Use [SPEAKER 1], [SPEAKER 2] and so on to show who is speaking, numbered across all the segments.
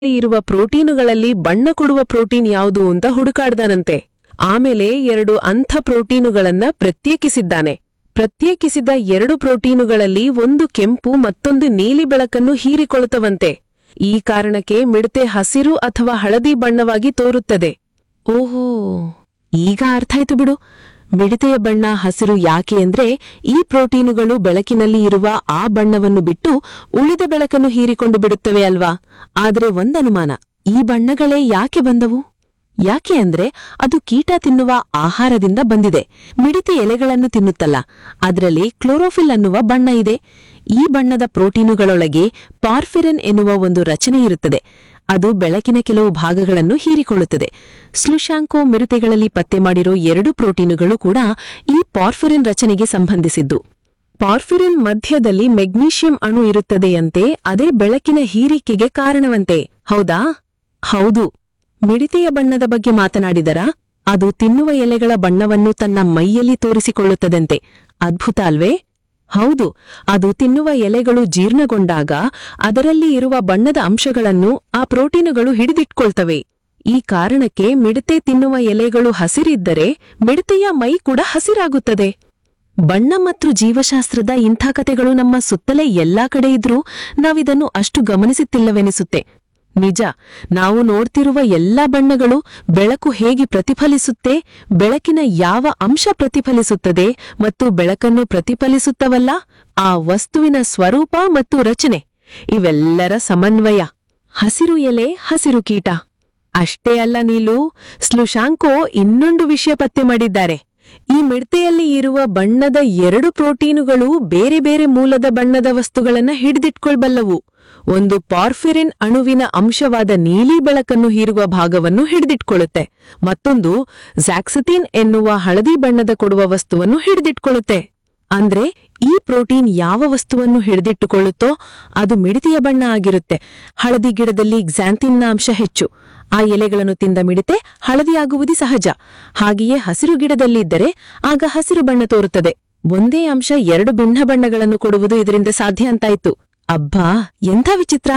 [SPEAKER 1] ಇರುವ ಪ್ರೋಟೀನುಗಳಲ್ಲಿ ಬಣ್ಣ ಕೊಡುವ ಪ್ರೋಟೀನ್ ಯಾವುದು ಅಂತ ಹುಡುಕಾಡ್ದಾನಂತೆ. ಆಮೇಲೆ 2 ಅಂಥ ಪ್ರೋಟೀನುಗಳನ್ನ ಪ್ರತ್ಯೇಕಿಸಿದ್ದಾನೆ. ಪ್ರತ್ಯೇಕಿಸಿದ 2 ಪ್ರೋಟೀನುಗಳಲ್ಲಿ ಒಂದು ಕೆಂಪು ಮತ್ತೊಂದು ನೀಲಿ ಬೆಳಕನ್ನು ಹೀರಿಕೊಳ್ಳುತ್ತವಂತೆ. ಈ ಕಾರಣಕ್ಕೆ ಮಿಡತೆ ಹಸಿರು ಅಥವಾ ಹಳದಿ ಬಣ್ಣವಾಗಿ ತೋರುತ್ತದೆ. ಓಹೋ, ಈಗ ಅರ್ಥಾಯ್ತು ಬಿಡು. ಮಿಡತೆಯ ಬಣ್ಣ ಹಸಿರು ಯಾಕೆ ಅಂದ್ರೆ ಈ ಪ್ರೋಟೀನುಗಳು ಬೆಳಕಿನಲ್ಲಿ ಇರುವ ಆ ಬಣ್ಣವನ್ನು ಬಿಟ್ಟು ಉಳಿದ ಬೆಳಕನ್ನು ಹೀರಿಕೊಂಡು ಬಿಡುತ್ತವೆ ಅಲ್ವಾ. ಆದ್ರೆ ಒಂದನುಮಾನ, ಈ ಬಣ್ಣಗಳೇ ಯಾಕೆ ಬಂದವು? ಯಾಕೆ ಅಂದ್ರೆ ಅದು ಕೀಟ ತಿನ್ನುವ ಆಹಾರದಿಂದ ಬಂದಿದೆ. ಮಿಡತೆ ಎಲೆಗಳನ್ನು ತಿನ್ನುತ್ತಲ್ಲ, ಅದರಲ್ಲಿ ಕ್ಲೋರೋಫಿಲ್ ಅನ್ನುವ ಬಣ್ಣ ಇದೆ. ಈ ಬಣ್ಣದ ಪ್ರೋಟೀನುಗಳೊಳಗೆ ಪಾರ್ಫಿರಿನ್ ಎನ್ನುವ ಒಂದು ರಚನೆ ಇರುತ್ತದೆ. ಅದು ಬೆಳಕಿನ ಕೆಲವು ಭಾಗಗಳನ್ನು ಹೀರಿಕೊಳ್ಳುತ್ತದೆ. ಸ್ಲುಶಾಂಕೋ ಮಿಡತೆಗಳಲ್ಲಿ ಪತ್ತೆ ಮಾಡಿರೋ 2 ಪ್ರೋಟೀನುಗಳು ಕೂಡ ಈ ಪಾರ್ಫಿರಿನ್ ರಚನೆಗೆ ಸಂಬಂಧಿಸಿದ್ದು. ಪಾರ್ಫಿರಿನ್ ಮಧ್ಯದಲ್ಲಿ ಮೆಗ್ನೀಷಿಯಂ ಅಣು ಇರುತ್ತದೆಯಂತೆ, ಅದೇ ಬೆಳಕಿನ ಹೀರಿಕೆಗೆ ಕಾರಣವಂತೆ. ಹೌದಾ? ಹೌದು. ಮಿಡತೆಯ ಬಣ್ಣದ ಬಗ್ಗೆ ಮಾತನಾಡಿದರಾ? ಅದು ತಿನ್ನುವ ಎಲೆಗಳ ಬಣ್ಣವನ್ನು ತನ್ನ ಮೈಯಲ್ಲಿ ತೋರಿಸಿಕೊಳ್ಳುತ್ತದಂತೆ. ಅದ್ಭುತ ಅಲ್ವೇ? ಹೌದು. ಅದು ತಿನ್ನುವ ಎಲೆಗಳು ಜೀರ್ಣಗೊಂಡಾಗ ಅದರಲ್ಲಿ ಇರುವ ಬಣ್ಣದ ಅಂಶಗಳನ್ನು ಆ ಪ್ರೋಟೀನುಗಳು ಹಿಡಿದಿಟ್ಕೊಳ್ತವೆ. ಈ ಕಾರಣಕ್ಕೆ ಮಿಡತೆ ತಿನ್ನುವ ಎಲೆಗಳು ಹಸಿರಿದ್ದರೆ ಮಿಡತೆಯ ಮೈ ಕೂಡ ಹಸಿರಾಗುತ್ತದೆ. ಬಣ್ಣ ಮತ್ತು ಜೀವಶಾಸ್ತ್ರದ ಇಂಥ ಕಥೆಗಳು ನಮ್ಮ ಸುತ್ತಲೇ ಎಲ್ಲಾ ಕಡೆ ಇದ್ರೂ ನಾವಿದನ್ನು ಅಷ್ಟು ಗಮನಿಸುತ್ತಿಲ್ಲವೆನಿಸುತ್ತೆ. ನಿಜ, ನಾವು ನೋಡ್ತಿರುವ ಎಲ್ಲಾ ಬಣ್ಣಗಳು ಬೆಳಕು ಹೇಗೆ ಪ್ರತಿಫಲಿಸುತ್ತೆ, ಬೆಳಕಿನ ಯಾವ ಅಂಶ ಪ್ರತಿಫಲಿಸುತ್ತದೆ ಮತ್ತು ಬೆಳಕನ್ನು ಪ್ರತಿಫಲಿಸುತ್ತವಲ್ಲ ಆ ವಸ್ತುವಿನ ಸ್ವರೂಪ ಮತ್ತು ರಚನೆ, ಇವೆಲ್ಲರ ಸಮನ್ವಯ. ಹಸಿರು ಎಲೆ, ಹಸಿರು ಕೀಟ. ಅಷ್ಟೇ ಅಲ್ಲ ನೀಲು, ಸ್ಲುಶಾಂಕೋ ಇನ್ನೊಂದು ವಿಷಯ ಪತ್ತೆ ಮಾಡಿದ್ದಾರೆ. ಈ ಮಿಡತೆಯಲ್ಲಿ ಇರುವ ಬಣ್ಣದ 2 ಪ್ರೋಟೀನುಗಳು ಬೇರೆ ಬೇರೆ ಮೂಲದ ಬಣ್ಣದ ವಸ್ತುಗಳನ್ನ ಹಿಡಿದಿಟ್ಕೊಳ್ಬಲ್ಲವು. ಒಂದು ಪಾರ್ಫಿರಿನ್ ಅಣುವಿನ ಅಂಶವಾದ ನೀಲಿ ಬೆಳಕನ್ನು ಹೀರುವ ಭಾಗವನ್ನು ಹಿಡಿದಿಟ್ಕೊಳ್ಳುತ್ತೆ, ಮತ್ತೊಂದು ಝ್ಯಾಕ್ಸತಿನ್ ಎನ್ನುವ ಹಳದಿ ಬಣ್ಣದ ಕೊಡುವ ವಸ್ತುವನ್ನು ಹಿಡಿದಿಟ್ಕೊಳ್ಳುತ್ತೆ. ಅಂದ್ರೆ ಈ ಪ್ರೋಟೀನ್ ಯಾವ ವಸ್ತುವನ್ನು ಹಿಡಿದಿಟ್ಟುಕೊಳ್ಳುತ್ತೋ ಅದು ಮಿಡತೆಯ ಬಣ್ಣ ಆಗಿರುತ್ತೆ. ಹಳದಿ ಗಿಡದಲ್ಲಿ ಕ್ಸಾಂಥಿನ್ನ ಅಂಶ ಹೆಚ್ಚು. ಆ ಎಲೆಗಳನ್ನು ತಿಂದ ಮಿಡತೆ ಹಳದಿಯಾಗುವುದು ಸಹಜ. ಹಾಗೆಯೇ ಹಸಿರು ಗಿಡದಲ್ಲಿದ್ದರೆ ಆಗ ಹಸಿರು ಬಣ್ಣ ತೋರುತ್ತದೆ. ಒಂದೇ ಅಂಶ 2 ಭಿನ್ನ ಬಣ್ಣಗಳನ್ನು ಕೊಡುವುದು ಇದರಿಂದ ಸಾಧ್ಯ ಅಂತಾಯ್ತು. ಅಬ್ಬಾ, ಎಂಥ ವಿಚಿತ್ರ!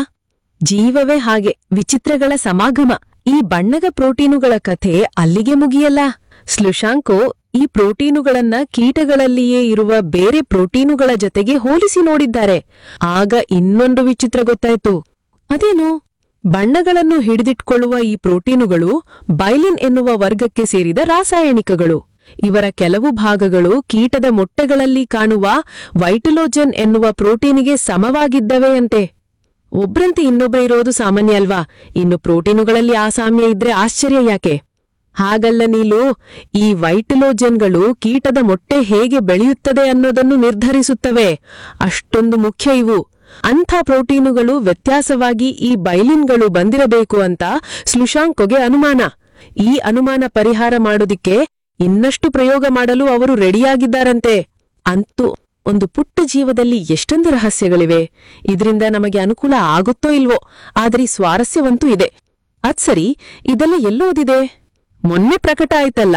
[SPEAKER 1] ಜೀವವೇ ಹಾಗೆ, ವಿಚಿತ್ರಗಳ ಸಮಾಗಮ. ಈ ಬಣ್ಣದ ಪ್ರೋಟೀನುಗಳ ಕಥೆ ಅಲ್ಲಿಗೆ ಮುಗಿಯಲ್ಲ. ಸ್ಲುಶಾಂಕೋ ಈ ಪ್ರೋಟೀನುಗಳನ್ನ ಕೀಟಗಳಲ್ಲಿಯೇ ಇರುವ ಬೇರೆ ಪ್ರೋಟೀನುಗಳ ಜೊತೆಗೆ ಹೋಲಿಸಿ ನೋಡಿದ್ದಾರೆ. ಆಗ ಇನ್ನೊಂದು ವಿಚಿತ್ರ ಗೊತ್ತಾಯ್ತು. ಅದೇನು? ಬಣ್ಣಗಳನ್ನು ಹಿಡಿದಿಟ್ಕೊಳ್ಳುವ ಈ ಪ್ರೋಟೀನುಗಳು ಬೈಲಿನ್ ಎನ್ನುವ ವರ್ಗಕ್ಕೆ ಸೇರಿದ ರಾಸಾಯನಿಕಗಳು. ಇವರ ಕೆಲವು ಭಾಗಗಳು ಕೀಟದ ಮೊಟ್ಟೆಗಳಲ್ಲಿ ಕಾಣುವ ವೈಟಲೋಜನ್ ಎನ್ನುವ ಪ್ರೋಟೀನಿಗೆ ಸಮವಾಗಿದ್ದವೆಯಂತೆ. ಒಬ್ರಂತೆ ಇನ್ನೊಬ್ಬರಿರೋದು ಸಾಮಾನ್ಯ ಅಲ್ವಾ, ಇನ್ನು ಪ್ರೋಟೀನುಗಳಲ್ಲಿ ಆ ಸಾಮ್ಯ ಇದ್ರೆ ಆಶ್ಚರ್ಯ ಯಾಕೆ? ಹಾಗಲ್ಲ ನೀಲು, ಈ ವೈಟಲೋಜನ್ಗಳು ಕೀಟದ ಮೊಟ್ಟೆ ಹೇಗೆ ಬೆಳೆಯುತ್ತದೆ ಅನ್ನೋದನ್ನು ನಿರ್ಧರಿಸುತ್ತವೆ. ಅಷ್ಟೊಂದು ಮುಖ್ಯ ಇವು. ಅಂಥ ಪ್ರೋಟೀನುಗಳು ವ್ಯತ್ಯಾಸವಾಗಿ ಈ ಬೈಲಿನ್ಗಳು ಬಂದಿರಬೇಕು ಅಂತ ಸ್ಲುಶಾಂಕೋಗೆ ಅನುಮಾನ. ಈ ಅನುಮಾನ ಪರಿಹಾರ ಮಾಡೋದಿಕ್ಕೆ ಇನ್ನಷ್ಟು ಪ್ರಯೋಗ ಮಾಡಲು ಅವರು ರೆಡಿಯಾಗಿದ್ದಾರಂತೆ. ಅಂತೂ ಒಂದು ಪುಟ್ಟ ಜೀವದಲ್ಲಿ ಎಷ್ಟೊಂದು ರಹಸ್ಯಗಳಿವೆ. ಇದರಿಂದ ನಮಗೆ ಅನುಕೂಲ ಆಗುತ್ತೋ ಇಲ್ವೋ, ಆದರೆ ಸ್ವಾರಸ್ಯವಂತೂ ಇದೆ. ಅದ್ಸರಿ, ಇದೆಲ್ಲ ಎಲ್ಲೋದಿದೆ? ಮೊನ್ನೆ ಪ್ರಕಟ ಆಯ್ತಲ್ಲ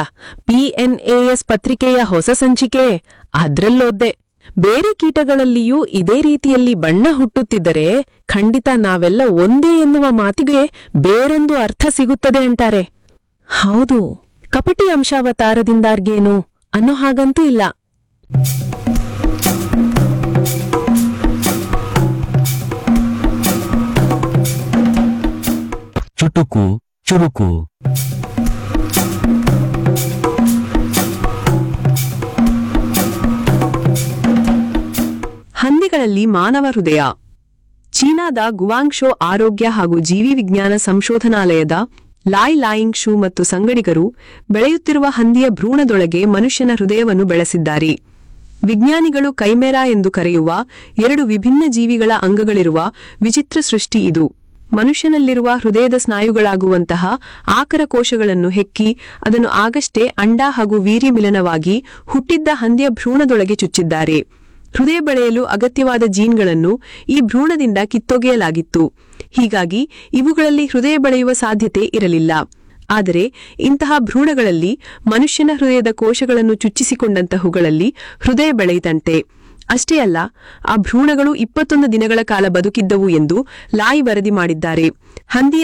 [SPEAKER 1] PNAS ಪತ್ರಿಕೆಯ ಹೊಸ ಸಂಚಿಕೆ, ಅದ್ರಲ್ಲೋದ್ದೆ. ಬೇರೆ ಕೀಟಗಳಲ್ಲಿಯೂ ಇದೇ ರೀತಿಯಲ್ಲಿ ಬಣ್ಣ ಹುಟ್ಟುತ್ತಿದ್ದರೆ ಖಂಡಿತ ನಾವೆಲ್ಲ ಒಂದೇ ಎನ್ನುವ ಮಾತಿಗೆ ಬೇರೊಂದು ಅರ್ಥ ಸಿಗುತ್ತದೆ ಅಂತಾರೆ. ಹೌದು, ಕಪಟಿ ಅಂಶಾವತಾರದಿಂದಾರ್ಗೇನು ಅನ್ನೋ ಹಾಗಂತೂ ಇಲ್ಲ.
[SPEAKER 2] ಚುಟುಕು ಚುರುಕು.
[SPEAKER 1] ಹಂದಿಗಳಲ್ಲಿ ಮಾನವ ಹೃದಯ. ಚೀನಾದ ಗುವಾಂಗ್ಶೋ ಆರೋಗ್ಯ ಹಾಗೂ ಜೀವಿ ವಿಜ್ಞಾನ ಸಂಶೋಧನಾಲಯದ ಲಾಯ್ ಲಾಯಿಂಗ್ ಶೂ ಮತ್ತು ಸಂಗಡಿಗರು ಬೆಳೆಯುತ್ತಿರುವ ಹಂದಿಯ ಭ್ರೂಣದೊಳಗೆ ಮನುಷ್ಯನ ಹೃದಯವನ್ನು ಬೆಳೆಸಿದ್ದಾರೆ. ವಿಜ್ಞಾನಿಗಳು ಕೈಮೆರಾ ಎಂದು ಕರೆಯುವ 2 ವಿಭಿನ್ನ ಜೀವಿಗಳ ಅಂಗಗಳಿರುವ ವಿಚಿತ್ರ ಸೃಷ್ಟಿ ಇದು. ಮನುಷ್ಯನಲ್ಲಿರುವ ಹೃದಯದ ಸ್ನಾಯುಗಳಾಗುವಂತಹ ಆಕರ ಕೋಶಗಳನ್ನು ಹೆಕ್ಕಿ ಅದನ್ನು ಆಗಷ್ಟೇ ಅಂಡ ಹಾಗೂ ವೀರ್ಯ ಮಿಲನವಾಗಿ ಹುಟ್ಟಿದ್ದ ಹಂದಿಯ ಭ್ರೂಣದೊಳಗೆ ಚುಚ್ಚಿದ್ದಾರೆ. ಹೃದಯ ಬೆಳೆಯಲು ಅಗತ್ಯವಾದ ಜೀನ್ಗಳನ್ನು ಈ ಭ್ರೂಣದಿಂದ ಕಿತ್ತೊಗೆಯಲಾಗಿತ್ತು. ಹೀಗಾಗಿ ಇವುಗಳಲ್ಲಿ ಹೃದಯ ಬೆಳೆಯುವ ಸಾಧ್ಯತೆ ಇರಲಿಲ್ಲ. ಆದರೆ ಇಂತಹ ಭ್ರೂಣಗಳಲ್ಲಿ ಮನುಷ್ಯನ ಹೃದಯದ ಕೋಶಗಳನ್ನು ಚುಚ್ಚಿಸಿಕೊಂಡಂತಹುಗಳಲ್ಲಿ ಹೃದಯ ಬೆಳೆಯಿತಂತೆ. ಅಷ್ಟೇ ಅಲ್ಲ, ಆ ಭ್ರೂಣಗಳು 21 ದಿನಗಳ ಕಾಲ ಬದುಕಿದ್ದವು ಎಂದು ಲಾಯ್ ವರದಿ ಮಾಡಿದ್ದಾರೆ. ಹಂದಿಯ